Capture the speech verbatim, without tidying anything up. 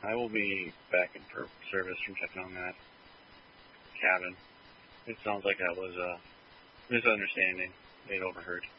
I will be back in per- service from checking on that cabin. It sounds like that was a misunderstanding they'd overheard.